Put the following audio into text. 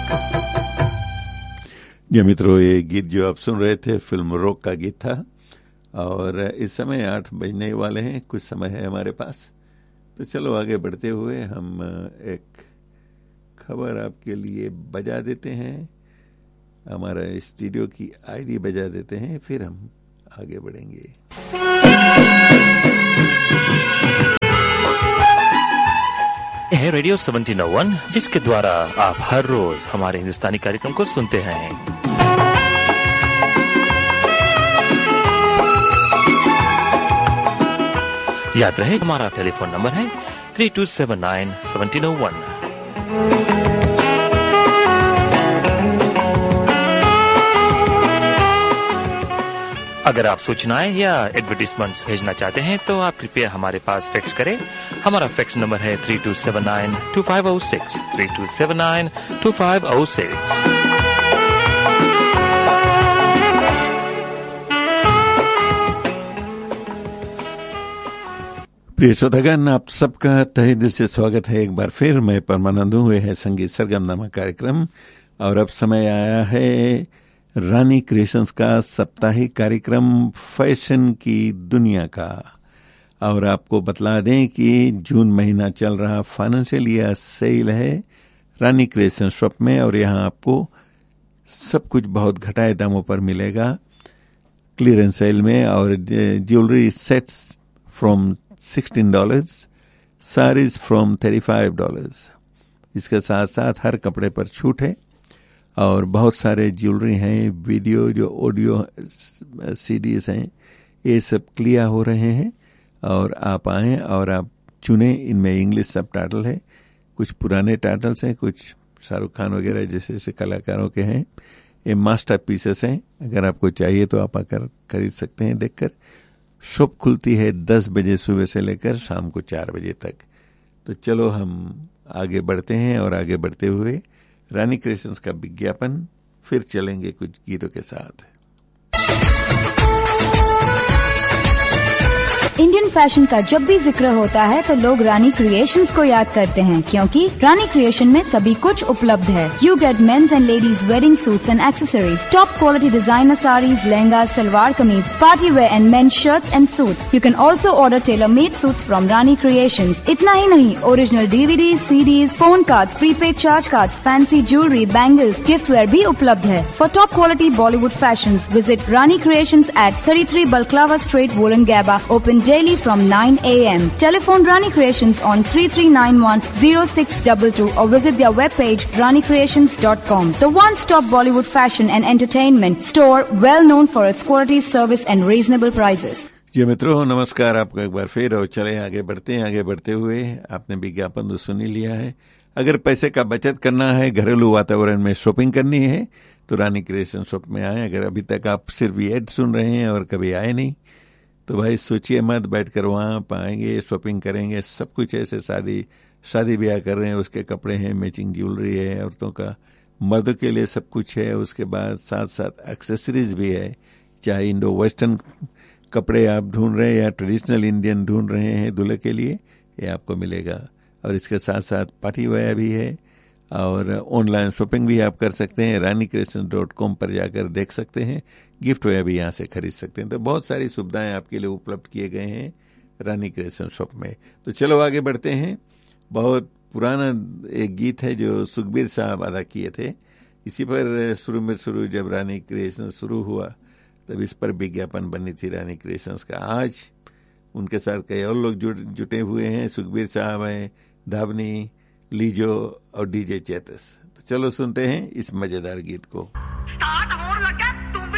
जी मित्रों, ये गीत जो आप सुन रहे थे फिल्म रोक का गीत था। और इस समय 8 बजने वाले हैं, कुछ समय है हमारे पास। तो चलो आगे बढ़ते हुए हम एक खबर आपके लिए बजा देते हैं, हमारा स्टूडियो की आईडी बजा देते हैं, फिर हम आगे बढ़ेंगे। है रेडियो 1701, जिसके द्वारा आप हर रोज हमारे हिंदुस्तानी कार्यक्रम को सुनते हैं। याद रहे हमारा टेलीफोन नंबर है 3279-1701। अगर आप सूचनाएं या एडवर्टाइजमेंट्स भेजना चाहते हैं तो आप कृपया हमारे पास फैक्स करें। हमारा फैक्स नंबर है 3279-2506, 3279-2506। प्रिय श्रोतागण, आप सबका तहे दिल से स्वागत है एक बार फिर। मैं परमानंद हूँ, है संगीत सरगम नामक कार्यक्रम। और अब समय आया है रानी क्रिएशंस का साप्ताहिक कार्यक्रम फैशन की दुनिया का। और आपको बतला दें कि जून महीना चल रहा फाइनेंशियल ईयर सेल है रानी क्रिएशन शॉप में, और यहाँ आपको सब कुछ बहुत घटाए दामों पर मिलेगा क्लियरेंस सेल में। और jewellery sets from $16, saris from $35। इसके साथ साथ हर कपड़े पर छूट है और बहुत सारे ज्वेलरी हैं, वीडियो जो ऑडियो सीडीज हैं, ये सब क्लियर हो रहे हैं। और आप आएँ और आप चुने, इनमें इंग्लिश सब टाइटल है, कुछ पुराने टाइटल्स हैं, कुछ शाहरुख खान वगैरह जैसे कलाकारों के हैं। ये मास्टर पीसेस हैं, अगर आपको चाहिए तो आप आकर खरीद सकते हैं देखकर। शॉप खुलती है 10 बजे सुबह से लेकर शाम को 4 बजे तक। तो चलो हम आगे बढ़ते हैं, और आगे बढ़ते हुए रानी क्रिएशंस का विज्ञापन, फिर चलेंगे कुछ गीतों के साथ। इंडियन फैशन का जब भी जिक्र होता है तो लोग रानी क्रिएशंस को याद करते हैं, क्योंकि रानी क्रिएशन में सभी कुछ उपलब्ध है। You get mains and ladies wedding suits and accessories, top quality designer saris, lehenga, salwar kameez, party wear and mains shirts and suits. You can also order tailor made suits from Rani creations. इतना ही नहीं, original DVD, CDs, phone cards, prepaid charge cards, fancy jewellery, bangles, gift where भी उपलब्ध है। For top quality Bollywood fashion visit Rani creations eight 33 Balaclava Street, Wollongabba, open daily from 9 a.m. Telephone Rani Creations on 3391-0622 or visit their webpage ranicreations.com. The one-stop Bollywood fashion and entertainment store, well known for its quality, service and reasonable prices. जी मित्रों, नमस्कार आपको एक बार फिर। और चले आगे बढ़ते हैं। आगे बढ़ते हुए आपने विज्ञापन तो सुन ही लिया है। अगर पैसे का बचत करना है, घरेलू वातावरण में शॉपिंग करनी है, तो रानी क्रिएशन शॉप में आए। अगर अभी तक आप सिर्फ एड सुन रहे हैं और कभी आए नहीं, तो भाई सोचिए मत, बैठकर वहाँ पाएंगे, शॉपिंग करेंगे। सब कुछ ऐसे शादी ब्याह कर रहे हैं, उसके कपड़े हैं, मैचिंग ज्वेलरी है औरतों का, मर्दों के लिए सब कुछ है। उसके बाद साथ साथ एक्सेसरीज भी है, चाहे इंडो वेस्टर्न कपड़े आप ढूंढ रहे हैं या ट्रेडिशनल इंडियन ढूंढ रहे हैं दूल्हे के लिए, ये आपको मिलेगा। और इसके साथ साथ पार्टी वेयर भी है, और ऑनलाइन शॉपिंग भी आप कर सकते हैं। ranicreation.com पर जाकर देख सकते हैं। गिफ्ट वेयर भी यहाँ से खरीद सकते हैं। तो बहुत सारी सुविधाएं आपके लिए उपलब्ध किए गए हैं रानी क्रिएशन शॉप में। तो चलो आगे बढ़ते हैं। बहुत पुराना एक गीत है जो सुखबीर साहब अदा किए थे। इसी पर शुरू जब रानी क्रिएशन शुरू हुआ, तब इस पर विज्ञापन बनी थी रानी क्रिएशंस का। आज उनके साथ कई और लोग जुटे हुए हैं। सुखबीर साहब हैं, धावनी, लीजो और डीजे चेतस। तो चलो सुनते हैं इस मजेदार गीत को। स्टार्ट